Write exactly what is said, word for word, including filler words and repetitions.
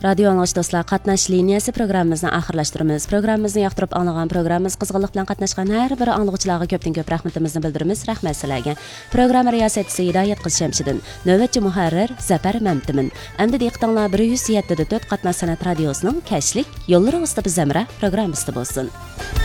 Radio anlaş dostlar, qatnaş liniyasi programmamizni oxirlashtiramiz. Programmamizni yoqtirib anglagan, programmamiz qizg'inlik bilan qatnashgan har bir anglovchilarga ko'pdan ko'p rahmatimizni bildiramiz. Rahmat sizlarga. Programma riyosatchisi Hidoyat qiz Shamshiddin, navbatchi muharrir Zafar Mamtimin. Endi diqqatinglar bir yuz yetti nuqta to'rt qatnash san'at radiosining Kashlik yo'llari usta bizamra programmasida bo'lsin.